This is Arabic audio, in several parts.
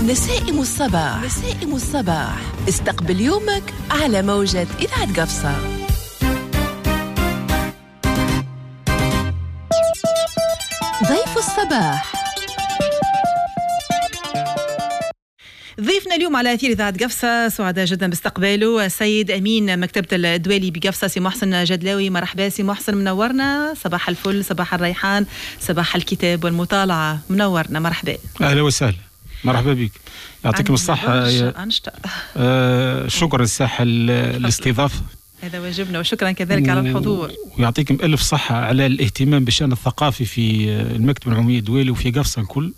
نسائم الصباح. نسائم الصباح، استقبل يومك على موجة إذاعة قفصة. ضيف الصباح. ضيفنا اليوم على أثير إذاعة قفصة، سعداء جدا باستقباله السيد أمين مكتبة الدوالي بقفصة سي محسن جدلاوي. مرحبا سي محسن، منورنا. صباح الفل، صباح الريحان، صباح الكتاب والمطالعة، منورنا. مرحبا. أهلا وسهلا، مرحبا بك، يعطيكم الصحة. شكرا الساحة الاستضافة، هذا واجبنا، وشكرا كذلك على الحضور. ويعطيكم ألف صحة على الاهتمام بالشأن الثقافي في المكتبة العمومية الدوالي وفي قفصة الكل.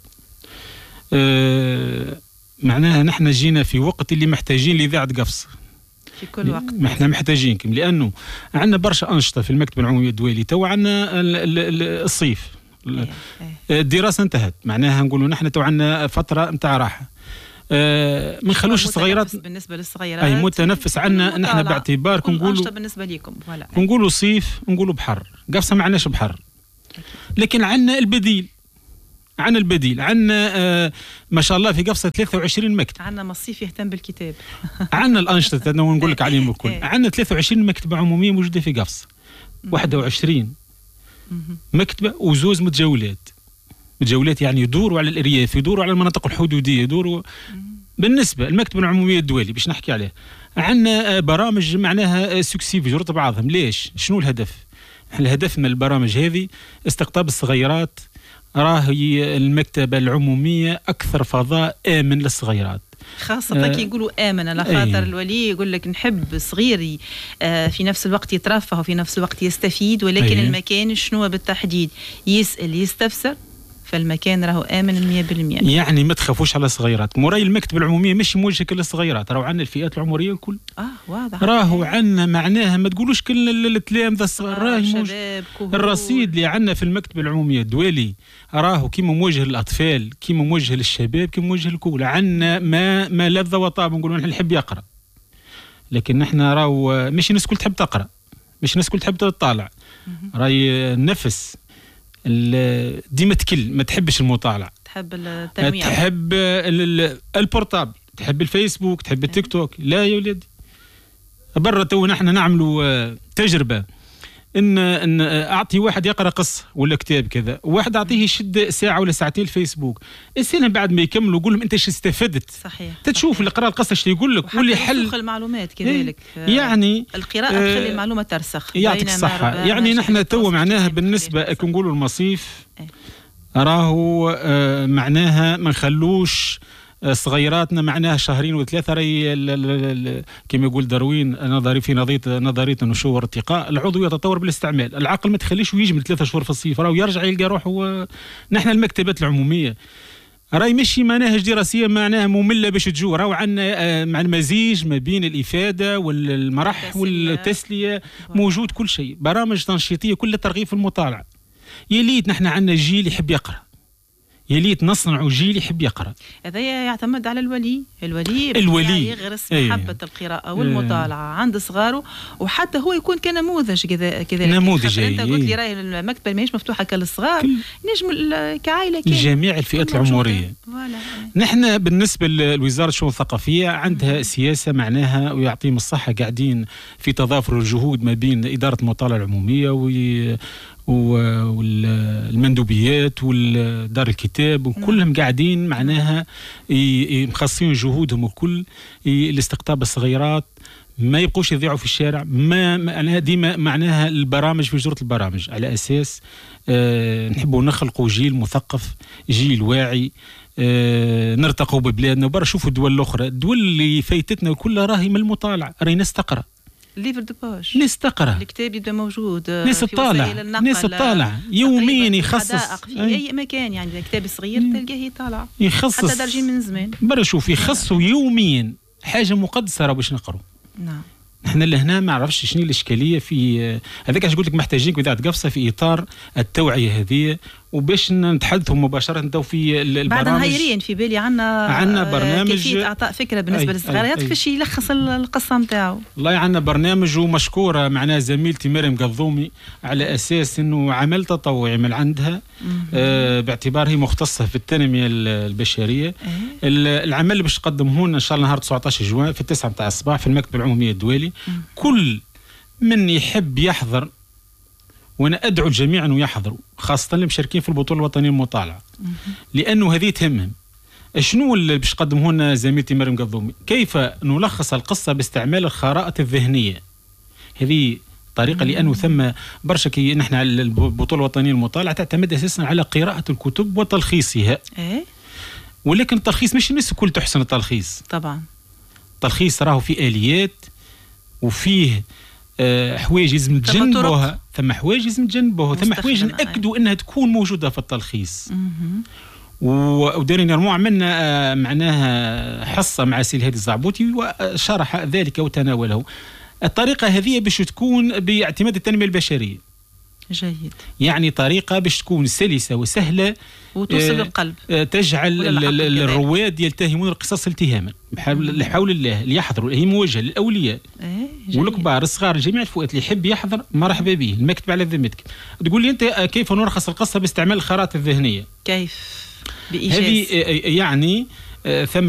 معناها نحن جينا في وقت اللي محتاجين لإذاعة قفصة في كل وقت. احنا محتاجينكم لأنه عندنا برشا أنشطة في المكتبة العمومية الدوالي. تو عندنا الصيف، الدراسة انتهت، معناها نقولوا نحن تو عندنا فترة نتاع راحة. ما نخلوش الصغيرات بالنسبة للصغيرات أي متنفس عنا نحن باعتباركم نقولوا بالنسبة لكم نقولوا صيف، نقولوا بحر. قفصة ما عندناش بحر، لكن عندنا البديل. عندنا ما شاء الله في قفصة 23 مكتب. عندنا مصيف يهتم بالكتاب. عندنا الأنشطة أنا نقول لك عليهم الكل. عندنا 23 مكتبة عمومية موجودة في قفصة، 21 مكتبة وزوز متجولات يعني يدوروا على الأرياف، يدوروا على المناطق الحدودية، يدوروا. بالنسبة للمكتبة العمومية الدوالي باش نحكي عليه، عندنا برامج معناها سكسيف جرت بعضهم. ليش؟ شنو الهدف؟ الهدف من البرامج هذه استقطاب الصغيرات. راهي المكتبة العمومية أكثر فضاء آمن للصغيرات، خاصة كي يقولوا آمن على خاطر الولي يقول لك نحب صغيري في نفس الوقت يترفه وفي نفس الوقت يستفيد، ولكن المكان شنو بالتحديد؟ يسأل يستفسر، فالمكان راهو آمن 100%. يعني ما تخافوش على الصغيرات. موراي المكتبة العمومية مش موجهة للصغيرات، راهو عندنا الفئات العمرية الكل. واضح. راهو عندنا معناها ما تقولوش كل التلامذة الصغار، راهي الرصيد اللي عندنا في المكتبة العمومية الدوالي راهو كيما موجه للأطفال، كيما موجه للشباب، كيما موجه للكل. عندنا ما لذ وطاب. نقولوا نحن نحب يقرأ، لكن نحن راهو مش الناس كل تحب تقرأ، مش الناس كل تحب تطالع. راهي النفس ديما تكل، ما تحبش المطالعة، تحب التنويع، تحب البورتابل، تحب الفيسبوك، تحب التيك توك. لا يا ولدي، برا تو نحن نعملوا تجربة ان اعطي واحد يقرا قصه ولا كتاب كذا، واحد اعطيه يشد ساعه ولا ساعتين الفيسبوك. السنه بعد ما يكملوا قول لهم انت ايش استفدت. صحيح. تشوف اللي قرا القصه ايش يقول لك واللي حل المعلومات كذلك. يعني القراءه تخلي المعلومه ترسخ. يعطيك الصحه. يعني نحن تو معناها بالنسبه كنقولوا المصيف راهو معناها ما نخلوش صغيراتنا معناها شهرين وثلاثة. كما يقول داروين نظرية النشوء والارتقاء، العضو يتطور بالاستعمال. العقل ما تخليش يجمد 3 شهور في الصيف، راهو يرجع يلقى روحه. نحن المكتبات العمومية راهي ماشي مناهج دراسية معناها مملة باش تجو، راهو عندنا مع المزيج ما بين الإفادة والمرح والتسلية، موجود كل شيء. برامج تنشيطية كلها ترغيب في المطالعة. يليت نحن عندنا جيل يحب يقرأ، يليت نصنعوا جيل يحب يقرأ. هذا يعتمد على الولي يغرس محبة القراءة والمطالعة عند صغاره، وحتى هو يكون كنموذج كذلك. نموذج. انت قلت لي راهي المكتبة ماهيش مفتوحة كالصغار، نجم كعائلة جميع الفئات العمرية. نحن بالنسبة لوزارة الشؤون الثقافية عندها سياسة معناها، ويعطيهم الصحة قاعدين في تضافر الجهود ما بين إدارة المطالعة العمومية والمندوبيات والدار الكتاب، وكلهم قاعدين معناها مخصصين جهودهم وكل لاستقطاب الصغيرات، ما يبقوش يضيعوا في الشارع. ما ديما معناها البرامج في جرة البرامج على أساس نحبوا نخلقوا جيل مثقف، جيل واعي، نرتقوا ببلادنا. وبرا شوفوا الدول الأخرى، الدول اللي فايتتنا كلها راهي من المطالعة، راهي ناس تقرأ، ليفر دو بوش، ناس تقرا، الكتاب يبدا موجود، ناس تطالع يوميا، يخصص في اي مكان. يعني كتاب صغير تلقاه يطالع، يخصص حتى درجين من زمان. برا شوف يخصوا يوميا حاجه مقدسه راه باش نقروا. نعم. احنا لهنا ما عرفش شنو الاشكاليه في هذاك. اش قلت لك محتاجين إذاعة قفصة في اطار التوعيه هذه وباش نتحدثوا مباشره تو في البرامج. بعد نهيرين في بالي عندنا برنامج كيفيه اعطاء فكره بالنسبه للصغار كيفاش يلخص القصه نتاعو. والله عندنا برنامج ومشكوره معناها زميلتي مريم قضومي على اساس انه عمل تطوعي من عندها باعتبار هي مختصه في التنميه البشريه. العمل اللي باش تقدمه لنا ان شاء الله نهار 19 جوان في 9 متاع الصباح في المكتب العموميه الدولي. كل من يحب يحضر، وانا ادعو الجميع انه يحضروا، خاصه المشاركين في البطوله الوطنيه المطالعه، لانه هذه تهمهم. شنو اللي باش تقدمه لنا زميلتي مريم قضومي؟ كيف نلخص القصه باستعمال الخرائط الذهنيه. هذه طريقه لانه ثم برشا كي نحن البطوله الوطنيه المطالعه تعتمد اساسا على قراءه الكتب وتلخيصها. ولكن التلخيص مش الناس الكل تحسن التلخيص. طبعا التلخيص راهو في اليات وفيه حوايج لازم نتجنبوها، ثم حوايج لازم نتجنبوها، ثم حوايج نأكدوا انها تكون موجوده في التلخيص. ودارين رموع منا معناها حصه مع سي الهادي الزعبوطي وشرح ذلك وتناوله. الطريقه هذه باش تكون باعتماد التنميه البشريه. جيد. يعني طريقه باش تكون سلسه وسهله وتوصل للقلب، تجعل الرواد يلتهمون القصص التهاما لحول الله، ليحضروا. هي موجهه للاولياء والكبار الصغار جميع الفئات. اللي يحب يحضر مرحبا به، المكتب على ذمتك. تقول لي انت كيف نلخص القصه باستعمال الخرائط الذهنيه؟ كيف؟ بإيجاز. هذه يعني ثم